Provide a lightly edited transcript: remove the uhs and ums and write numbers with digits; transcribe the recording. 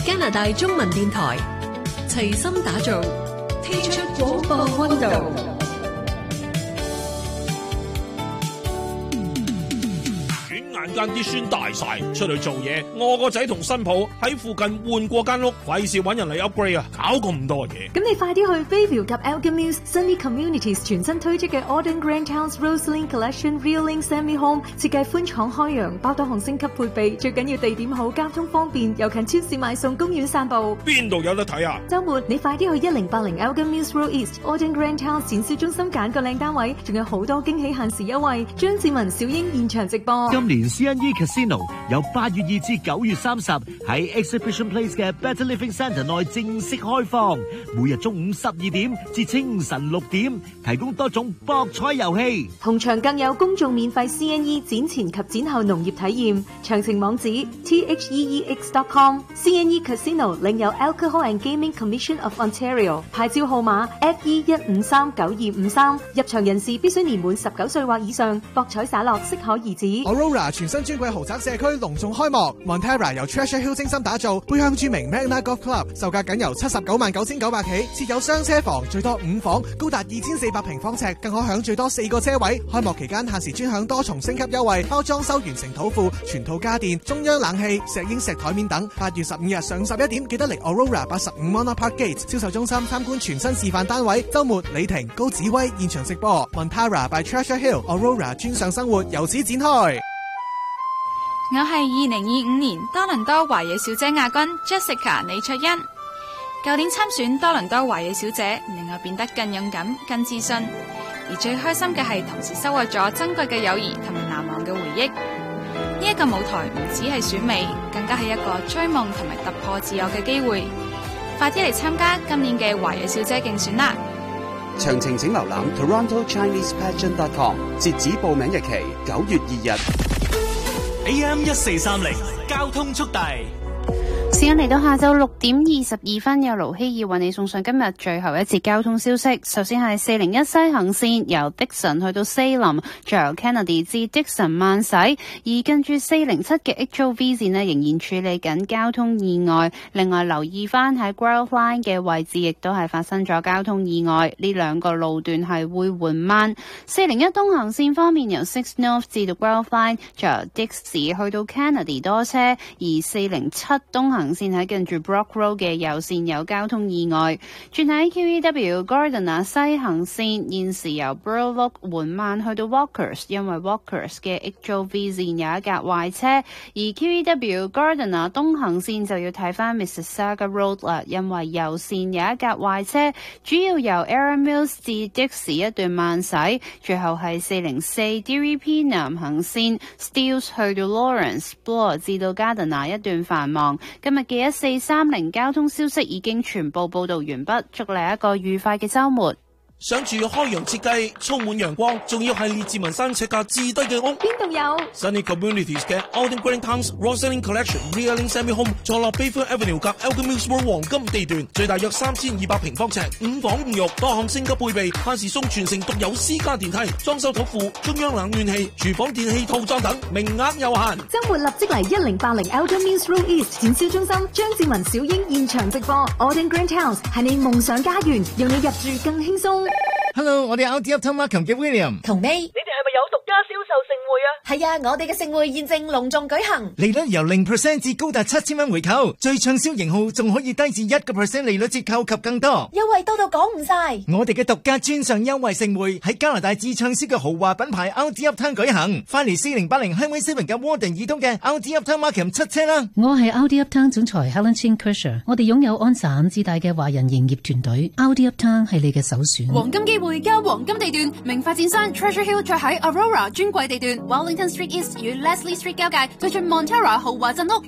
加拿大中文電台齊心打造，踢出廣播溫度。 眼間啲孫大晒，出去做嘢，我個仔同新抱喺附近換過間屋，費事揾人嚟 upgrade 啊，搞咁多嘢。 咁你快啲去 Bayview 及 Elgin Mills Sunny Communities 全新推出嘅 Auden Grand Towns Roseland Collection Real-Link Semi Home， 設計寬敞開揚，包多項升級配備，最緊要地點好，交通方便，又近超市買餸，公園散步。 邊度有得睇啊？ 週末你快啲去1080 Elgin Mills Road East Auden Grand Towns 展銷中心揀個靚單位，仲有好多驚喜限時優惠。張志文、小英現場直播。 今年CNE Casino 由8月2至9月30喺 Exhibition Place 嘅 Better Living Centre 內正式開放，每日中午12點至清晨6點，提供多種博彩遊戲。 同場更有公眾免費 CNE 展前及展後農業體驗，詳情網址 theex.com。 CNE Casino 領有 Alcohol and Gaming Commission of Ontario 牌照號碼 FE1539253，入場人士必須年滿19歲或以上，博彩灑落適可而止。 Aurora 全新尊貴豪宅社區隆重開幕 ，Montera 由 Treasure Hill 精心打造，背向著名 Magna Golf Club， 售價僅由799900起，設有雙車房，最多5房，高達2400平方尺，更可享最多4個車位。開幕期間限時專享多重升級優惠，包裝修完成土庫、全套家電、中央冷氣、石英石台面等。8月15日上午11點，記得嚟 Aurora 85 Monarch Park Gate 銷售中心參觀全新示範單位。週末李婷、高子威現場直播 ，Montera by Treasure Hill Aurora 專上生活由此展開。 我係2025年多倫多華裔小姐亞軍 Jessica 李卓欣。舊年參選多倫多華裔小姐，令我變得更勇敢、更自信。而最開心嘅係，同時收穫咗珍貴嘅友誼同埋難忘嘅回憶。呢一個舞台唔只係選美，更加係一個追夢同埋突破自我嘅機會。快啲嚟參加今年嘅華裔小姐競選啦！ 詳情請瀏覽 TorontoChinesePageant.com， 截止報名日期9月2日。 AM1430交通速遞。 時間嚟到下晝6點22分，由盧希爾為你送上今日最後一節交通消息。首先係401西行線由迪神去到西林，再由 Kennedy 至迪神慢駛，而跟住407嘅 HOV 線呢，仍然處理緊交通意外。另外留意翻喺 Grove Line 嘅位置，亦都係發生咗交通意外，呢兩個路段係會緩慢。401東行線方面，由 Six North 至到 Grove Line， 再由迪士去到 Kennedy 多車，而407東行線喺近住 Brock Road 嘅右線有交通意外。轉喺 QEW Gardiner 西行線，現時由 Burloak 緩慢去到 Walkers， 因為 Walkers 嘅 HOV 線有一架壞車，而 QEW Gardiner 東行線就要睇翻 Mississauga Road 啦，因為右線有一架壞車，主要由 Erin Mills 至 Dixie 一段慢駛，最後係404 DVP 南行線 Steeles 去到 Lawrence Bloor 至到 Gardiner 一段繁忙。今日嘅1430交通消息已經全部報道完畢，祝你一個愉快嘅週末。 想住開揚設計，充滿陽光，仲要係列治文山尺價至低嘅屋， 邊度有 Sunny Communities 嘅 Auden Grand Towns Roseland Collection Real-Link Semi Home， 坐落 Bayview Avenue 及 Elgin Mills Road 黃金地段，最大約3200平方尺，5房5浴，多項升級配備，限時送全城獨有私家電梯，裝修土庫、中央冷暖氣、廚房電器套裝等，名額有限。 周末立即嚟1080 Elgin Mills Road East 展銷中心，張志文、小英現場直播 Auden Grand Towns 係你夢想家園，讓你入住更輕鬆。 Hello， 我哋 RT Uptown Markham 嘅 William 同你哋係咪有獨家銷售盛會啊？係啊，我哋嘅盛會現正隆重舉行， 利率由 0% 至高達7000蚊回購，最暢銷型號仲可以低至1% 利率折扣及更多， 優惠多到講唔晒。 我哋嘅獨家專上優惠盛會喺加拿大至暢銷嘅豪華品牌 RT Uptown 舉行，翻嚟4080 Highway 7嘅 Warden 以東嘅 RT Uptown Markham 出車啦！ 我係 RT Uptown 總裁 Helen Chin Kersher， 我哋擁有安省至大嘅華人營業團隊 ，RT Uptown 係你嘅首選。 黃金機會加黃金地段，名發展商 Treasure Hill 再喺 Aurora 專櫃地段 Wellington Street East 與 Leslie Street 交界，對進 Montera 豪華鎮屋。